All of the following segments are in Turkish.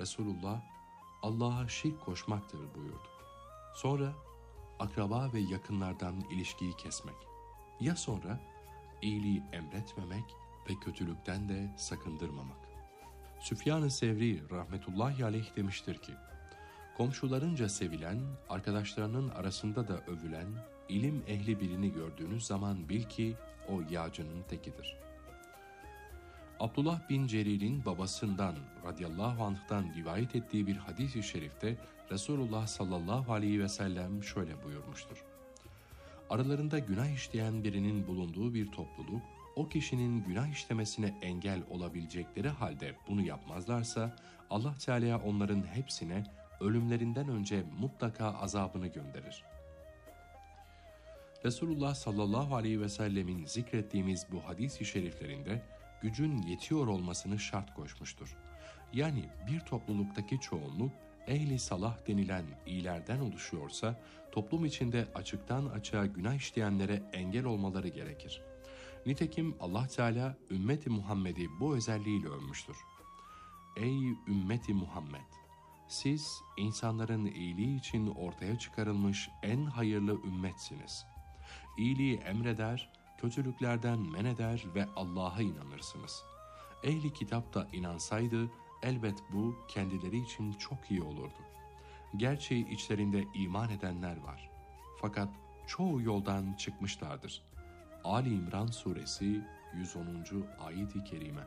Resulullah Allah'a şirk koşmaktır buyurdu. Sonra akraba ve yakınlardan ilişkiyi kesmek. Ya sonra iyiliği emretmemek ve kötülükten de sakındırmamak. Süfyan-ı Sevri rahmetullahi aleyh demiştir ki, komşularınca sevilen, arkadaşlarının arasında da övülen, ilim ehli birini gördüğünüz zaman bil ki o yağcının tekidir. Abdullah bin Cerir'in babasından radıyallahu anh'tan rivayet ettiği bir hadis-i şerifte Resulullah sallallahu aleyhi ve sellem şöyle buyurmuştur. Aralarında günah işleyen birinin bulunduğu bir topluluk, o kişinin günah işlemesine engel olabilecekleri halde bunu yapmazlarsa, Allah Teala onların hepsine ölümlerinden önce mutlaka azabını gönderir. Resulullah sallallahu aleyhi ve sellemin zikrettiğimiz bu hadis-i şeriflerinde gücün yetiyor olmasını şart koşmuştur. Yani bir topluluktaki çoğunluk ehli salah denilen iyilerden oluşuyorsa, toplum içinde açıktan açığa günah işleyenlere engel olmaları gerekir. Nitekim Allah Teala ümmeti Muhammed'i bu özelliğiyle övmüştür. Ey ümmeti Muhammed! Siz insanların iyiliği için ortaya çıkarılmış en hayırlı ümmetsiniz. İyiliği emreder, kötülüklerden men eder ve Allah'a inanırsınız. Ehli kitap da inansaydı, elbet bu kendileri için çok iyi olurdu. Gerçi içlerinde iman edenler var. Fakat çoğu yoldan çıkmışlardır. Ali İmran suresi 110. ayet-i kerime.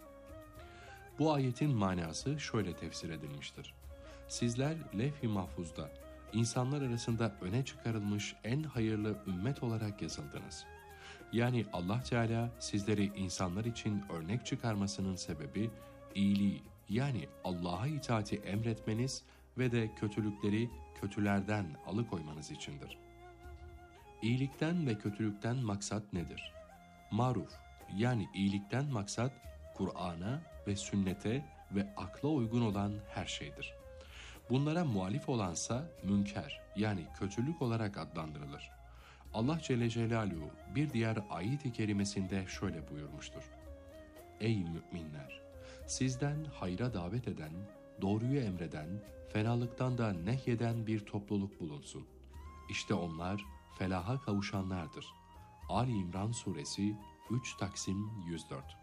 Bu ayetin manası şöyle tefsir edilmiştir. Sizler levh-i mahfuzda insanlar arasında öne çıkarılmış en hayırlı ümmet olarak yazıldınız. Yani Allah Teala sizleri insanlar için örnek çıkarmasının sebebi iyiliği, yani Allah'a itaati emretmeniz ve de kötülükleri kötülerden alıkoymanız içindir. İyilikten ve kötülükten maksat nedir? Maruf, yani iyilikten maksat Kur'an'a ve sünnete ve akla uygun olan her şeydir. Bunlara muhalif olansa münker, yani kötülük olarak adlandırılır. Allah Celle Celaluhu bir diğer ayet-i kerimesinde şöyle buyurmuştur. Ey müminler! Sizden hayra davet eden, doğruyu emreden, fenalıktan da nehyeden bir topluluk bulunsun. İşte onlar felaha kavuşanlardır. Ali İmran suresi 3 Taksim 104.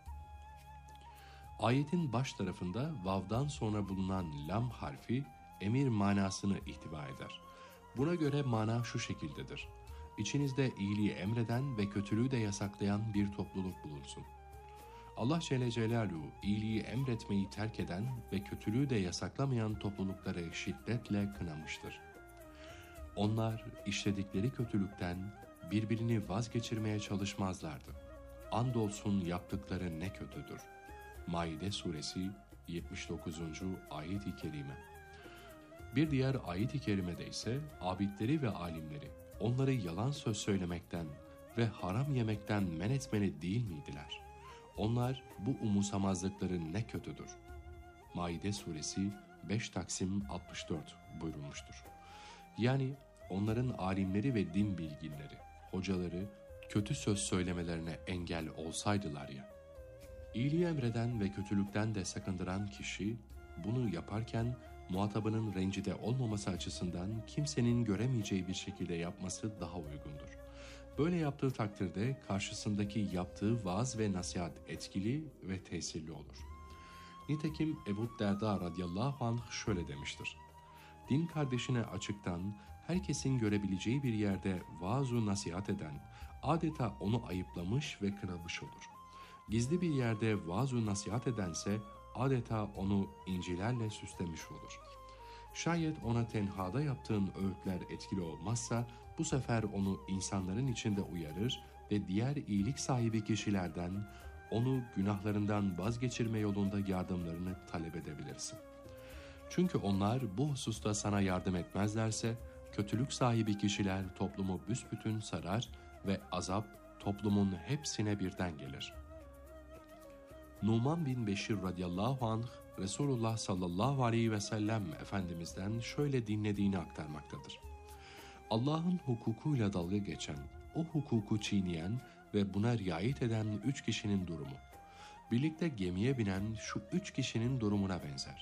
Ayetin baş tarafında vav'dan sonra bulunan lam harfi emir manasını ihtiva eder. Buna göre mana şu şekildedir. İçinizde iyiliği emreden ve kötülüğü de yasaklayan bir topluluk bulunsun. Allah Celle Celaluhu iyiliği emretmeyi terk eden ve kötülüğü de yasaklamayan toplulukları şiddetle kınamıştır. Onlar işledikleri kötülükten birbirini vazgeçirmeye çalışmazlardı. Andolsun yaptıkları ne kötüdür. Maide suresi 79. ayet-i kerime. Bir diğer ayet-i kerimede ise abidleri ve alimleri onları yalan söz söylemekten ve haram yemekten men etmeli değil miydiler? Onlar bu umursamazlıkları ne kötüdür. Maide suresi 5 Taksim 64 buyurulmuştur. Yani onların alimleri ve din bilginleri, hocaları kötü söz söylemelerine engel olsaydılar ya. İyiliği emreden ve kötülükten de sakındıran kişi bunu yaparken muhatabının rencide olmaması açısından kimsenin göremeyeceği bir şekilde yapması daha uygundur. Böyle yaptığı takdirde karşısındaki yaptığı vaaz ve nasihat etkili ve tesirli olur. Nitekim Ebu Derda radıyallahu anh şöyle demiştir. Din kardeşine açıktan, herkesin görebileceği bir yerde vaaz-u nasihat eden, adeta onu ayıplamış ve kınamış olur. Gizli bir yerde vaaz-u nasihat edense, adeta onu incilerle süslemiş olur. Şayet ona tenhada yaptığın öğütler etkili olmazsa, bu sefer onu insanların içinde uyarır ve diğer iyilik sahibi kişilerden onu günahlarından vazgeçirme yolunda yardımlarını talep edebilirsin. Çünkü onlar bu hususta sana yardım etmezlerse, kötülük sahibi kişiler toplumu büsbütün sarar ve azap toplumun hepsine birden gelir. Numan bin Beşir radıyallahu anh, Resulullah sallallahu aleyhi ve sellem Efendimiz'den şöyle dinlediğini aktarmaktadır. Allah'ın hukukuyla dalga geçen, o hukuku çiğneyen ve buna riayet eden 3 kişinin durumu, birlikte gemiye binen şu 3 kişinin durumuna benzer.